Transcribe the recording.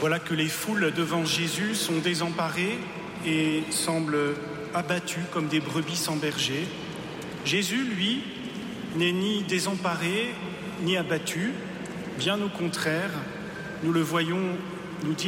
Voilà que les foules devant Jésus sont désemparées et semblent abattues comme des brebis sans berger. Jésus, lui, n'est ni désemparé ni abattu, bien au contraire, nous le voyons nous dire